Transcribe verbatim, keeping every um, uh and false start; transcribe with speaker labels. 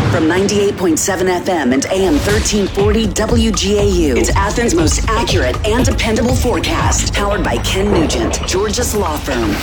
Speaker 1: From ninety-eight point seven F M and A M thirteen forty W G A U, it's Athens' most accurate and dependable forecast. Powered by Ken Nugent, Georgia's law firm.